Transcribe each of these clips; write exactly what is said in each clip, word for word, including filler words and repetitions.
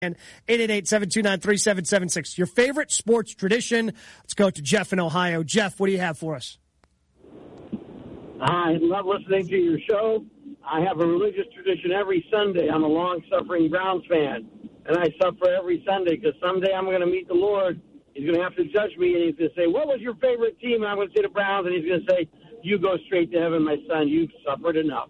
And eight eight eight, seven two nine, three seven seven six. Your favorite sports tradition. Let's go to Jeff in Ohio. Jeff, what do you have for us? I love listening to your show. I have a religious tradition every Sunday. I'm a long-suffering Browns fan, and I suffer every Sunday because someday I'm going to meet the Lord. He's going to have to judge me, and he's going to say, what was your favorite team? And I'm going to say the Browns, and he's going to say, you go straight to heaven, my son. You've suffered enough.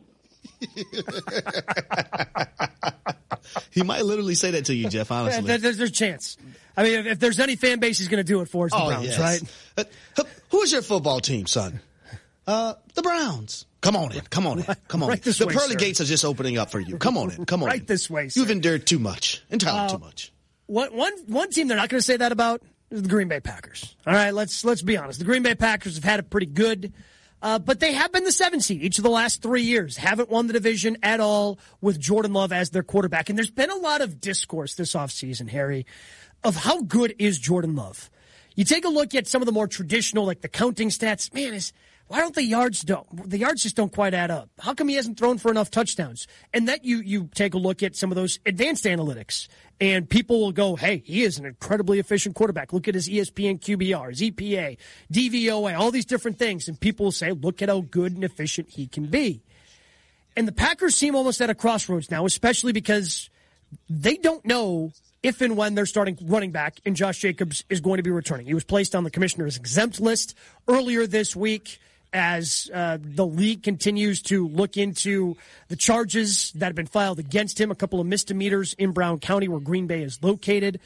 He might literally say that to you, Jeff, honestly. Yeah, there's, there's a chance. I mean, if, if there's any fan base he's going to do it for, it's the oh, Browns, yes. right? Uh, who is your football team, son? Uh, the Browns. Come on in. Come on in. Come on right in. This the way, pearly sir. gates are just opening up for you. Come on in. Come on right in. this way, sir. You've endured too much. Entirely uh, too much. One, one, one team they're not going to say that about is the Green Bay Packers. All right, let's let's be honest. The Green Bay Packers have had it pretty good. Uh, but they have been the seventh seed each of the last three years. Haven't won the division at all with Jordan Love as their quarterback. And there's been a lot of discourse this offseason, Harry, of how good is Jordan Love. You take a look at some of the more traditional, like the counting stats. Man, is why don't the yards don't the yards just don't quite add up? How come he hasn't thrown for enough touchdowns? And that you you take a look at some of those advanced analytics, and people will go, hey, he is an incredibly efficient quarterback. Look at his E S P N Q B R, his E P A, D V O A, all these different things. And people will say, look at how good and efficient he can be. And the Packers seem almost at a crossroads now, especially because they don't know if and when their starting running back in Josh Jacobs is going to be returning. He was placed on the commissioner's exempt list earlier this week as uh, the league continues to look into the charges that have been filed against him, a couple of misdemeanors in Brown County where Green Bay is located.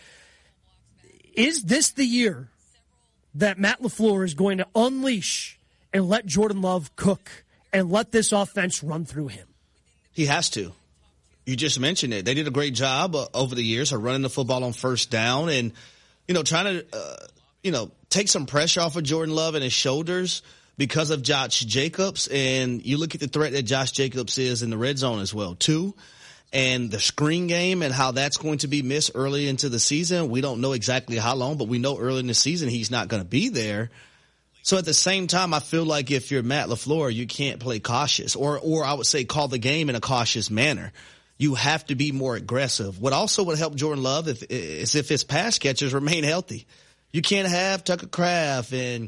Is this the year that Matt LaFleur is going to unleash and let Jordan Love cook and let this offense run through him? He has to. You just mentioned it. They did a great job uh, over the years of running the football on first down and, you know, trying to, uh, you know, take some pressure off of Jordan Love and his shoulders because of Josh Jacobs. And you look at the threat that Josh Jacobs is in the red zone as well, too. And the screen game and how that's going to be missed early into the season. We don't know exactly how long, but we know early in the season he's not going to be there. So at the same time, I feel like if you're Matt LaFleur, you can't play cautious or, or I would say call the game in a cautious manner. You have to be more aggressive. What also would help Jordan Love if, is if his pass catchers remain healthy. You can't have Tucker Kraft and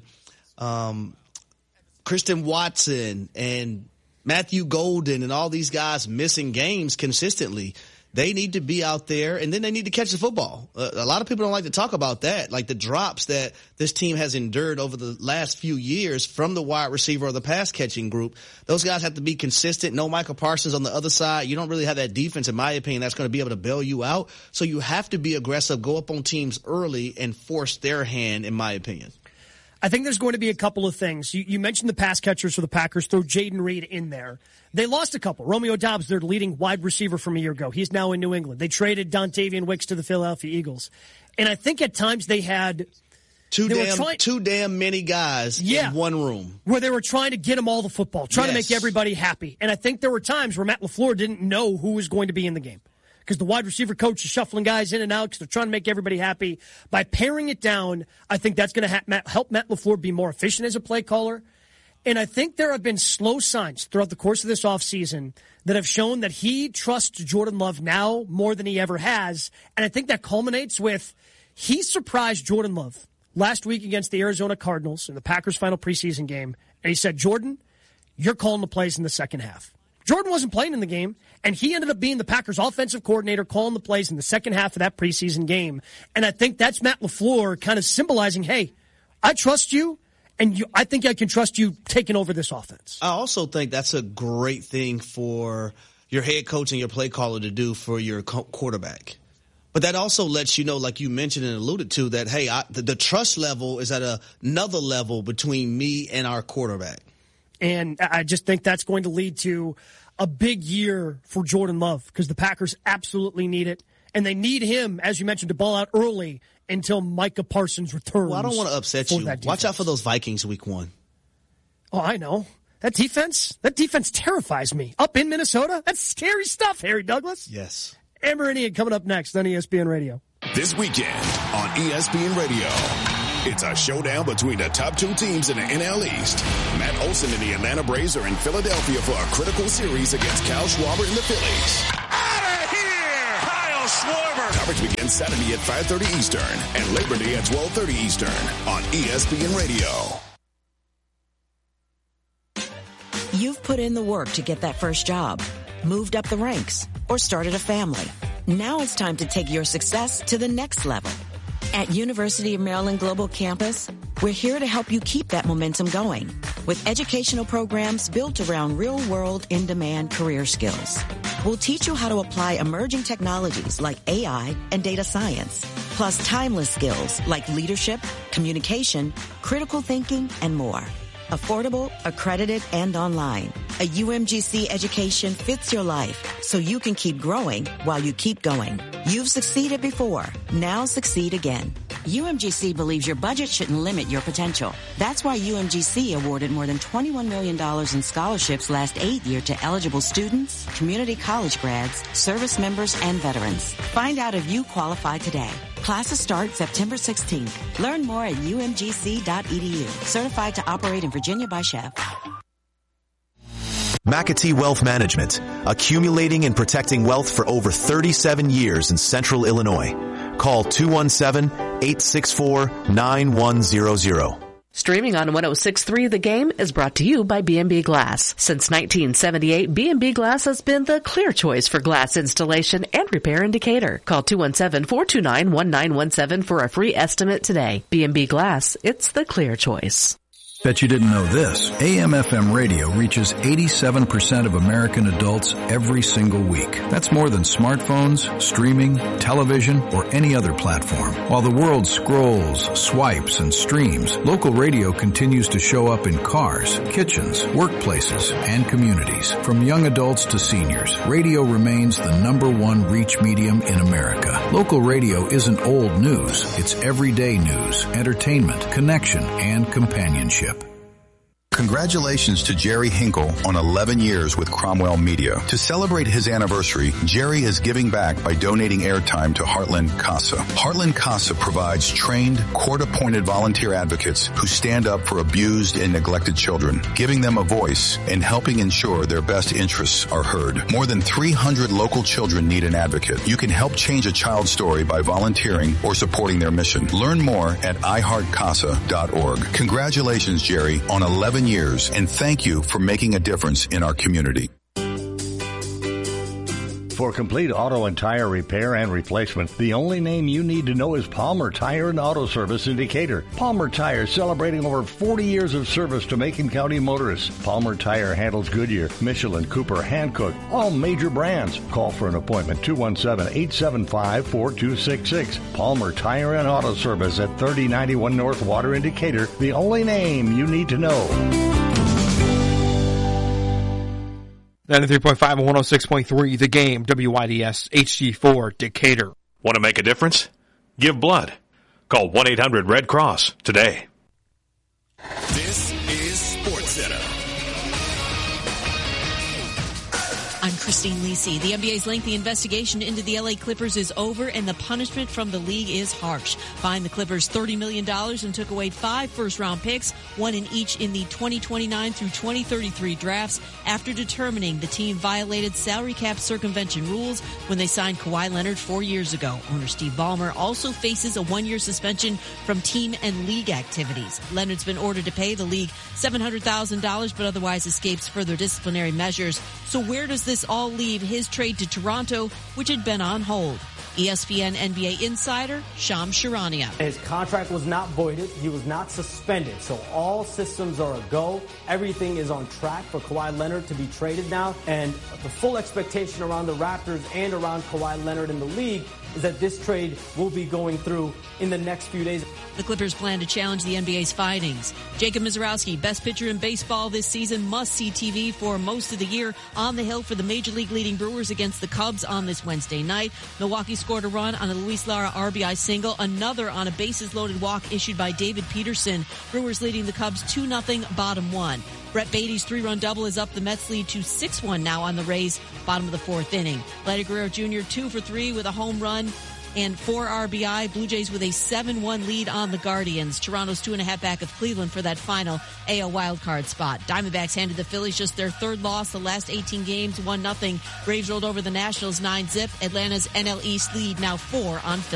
um, Christian Watson and Matthew Golden and all these guys missing games consistently. They need to be out there, and then they need to catch the football. Uh, a lot of people don't like to talk about that, like the drops that this team has endured over the last few years from the wide receiver or the pass-catching group. Those guys have to be consistent. No Michael Parsons on the other side. You don't really have that defense, in my opinion, that's going to be able to bail you out. So you have to be aggressive, go up on teams early, and force their hand, in my opinion. I think there's going to be a couple of things. You, you mentioned the pass catchers for the Packers. Throw Jaden Reed in there. They lost a couple. Romeo Doubs, their leading wide receiver from a year ago. He's now in New England. They traded Dontavian Wicks to the Philadelphia Eagles. And I think at times they had Too they damn, trying, too damn many guys yeah, in one room. Where they were trying to get them all the football, trying yes. to make everybody happy. And I think there were times where Matt LaFleur didn't know who was going to be in the game. Because the wide receiver coach is shuffling guys in and out because they're trying to make everybody happy. By paring it down, I think that's going to ha- help Matt LaFleur be more efficient as a play caller. And I think there have been slow signs throughout the course of this offseason that have shown that he trusts Jordan Love now more than he ever has. And I think that culminates with he surprised Jordan Love last week against the Arizona Cardinals in the Packers' final preseason game. And he said, Jordan, you're calling the plays in the second half. Jordan wasn't playing in the game, and he ended up being the Packers' offensive coordinator calling the plays in the second half of that preseason game. And I think that's Matt LaFleur kind of symbolizing, hey, I trust you, and you, I think I can trust you taking over this offense. I also think that's a great thing for your head coach and your play caller to do for your co- quarterback. But that also lets you know, like you mentioned and alluded to, that, hey, I, the, the trust level is at a, another level between me and our quarterback. And I just think that's going to lead to a big year for Jordan Love because the Packers absolutely need it. And they need him, as you mentioned, to ball out early until Micah Parsons returns. Well, I don't want to upset you. Watch out for those Vikings week one. Oh, I know. That defense, that defense terrifies me. Up in Minnesota, that's scary stuff, Harry Douglas. Yes. Amber and Ian coming up next on E S P N Radio. This weekend on E S P N Radio. It's a showdown between the top two teams in the N L East. Matt Olson and the Atlanta Braves are in Philadelphia for a critical series against Kyle Schwarber and the Phillies. Out of here! Kyle Schwarber! Coverage begins Saturday at five thirty Eastern and Labor Day at twelve thirty Eastern on E S P N Radio. You've put in the work to get that first job, moved up the ranks, or started a family. Now it's time to take your success to the next level. At University of Maryland Global Campus, we're here to help you keep that momentum going with educational programs built around real-world, in-demand career skills. We'll teach you how to apply emerging technologies like A I and data science, plus timeless skills like leadership, communication, critical thinking, and more. Affordable, accredited, and online. A U M G C education fits your life so you can keep growing while you keep going. You've succeeded before. Now succeed again. U M G C believes your budget shouldn't limit your potential. That's why U M G C awarded more than twenty-one million dollars in scholarships last eight year to eligible students, community college grads, service members, and veterans. Find out if you qualify today. Classes start September sixteenth. Learn more at U M G C dot E D U. Certified to operate in Virginia by Chef. McAtee Wealth Management, accumulating and protecting wealth for over thirty-seven years in central Illinois. Call two one seven, eight six four, nine one zero zero. Streaming on one oh six point three The Game is brought to you by B and B Glass. Since nineteen seventy-eight, B and B Glass has been the clear choice for glass installation and repair in Decatur. Call two one seven, four two nine, one nine one seven for a free estimate today. B and B Glass, it's the clear choice. Bet you didn't know this. A M F M radio reaches eighty-seven percent of American adults every single week. That's more than smartphones, streaming, television, or any other platform. While the world scrolls, swipes, and streams, local radio continues to show up in cars, kitchens, workplaces, and communities. From young adults to seniors, radio remains the number one reach medium in America. Local radio isn't old news. It's everyday news, entertainment, connection, and companionship. Congratulations to Jerry Hinkle on eleven years with Cromwell Media. To celebrate his anniversary, Jerry is giving back by donating airtime to Heartland CASA. Heartland CASA provides trained, court-appointed volunteer advocates who stand up for abused and neglected children, giving them a voice and helping ensure their best interests are heard. More than three hundred local children need an advocate. You can help change a child's story by volunteering or supporting their mission. Learn more at i heart casa dot org. Congratulations, Jerry, on eleven years, and thank you for making a difference in our community. For complete auto and tire repair and replacement, the only name you need to know is Palmer Tire and Auto Service in Decatur. Palmer Tire celebrating over forty years of service to Macon County motorists. Palmer Tire handles Goodyear, Michelin, Cooper, Hankook, all major brands. Call for an appointment, two one seven, eight seven five, four two six six. Palmer Tire and Auto Service at thirty ninety-one North Water in Decatur, the only name you need to know. ninety-three point five and one oh six point three, The Game, W I D S, H G four, Decatur. Want to make a difference? Give blood. Call one eight hundred red cross today. This is SportsCenter. I'm Christine Lisi. The N B A's lengthy investigation into the L A Clippers is over, and the punishment from the league is harsh. Fined the Clippers thirty million dollars and took away five first-round picks, one in each in the twenty twenty-nine through twenty thirty-three drafts, after determining the team violated salary cap circumvention rules when they signed Kawhi Leonard four years ago. Owner Steve Ballmer also faces a one-year suspension from team and league activities. Leonard's been ordered to pay the league seven hundred thousand dollars, but otherwise escapes further disciplinary measures. So where does this all leave his trade to Toronto, which had been on hold? E S P N N B A insider Shams Charania. His contract was not voided. He was not suspended. So all systems are a go. Everything is on track for Kawhi Leonard to be traded now. And the full expectation around the Raptors and around Kawhi Leonard in the league is that this trade will be going through in the next few days. The Clippers plan to challenge the N B A's findings. Jacob Mizorowski, best pitcher in baseball this season, must-see T V for most of the year, on the hill for the Major League leading Brewers against the Cubs on this Wednesday night. Milwaukee scored a run on a Luis Lara R B I single, another on a bases-loaded walk issued by David Peterson. Brewers leading the Cubs two nothing, bottom one. Brett Beatty's three-run double is up the Mets' lead to six one now on the Rays, bottom of the fourth inning. Vladdy Guerrero Junior two for three with a home run. and four R B I. Blue Jays with a seven one lead on the Guardians. Toronto's two and a half back of Cleveland for that final A L wildcard spot. Diamondbacks handed the Phillies just their third loss the last eighteen games, one nothing. Braves rolled over the Nationals nine zip. Atlanta's N L East lead now four on Philly.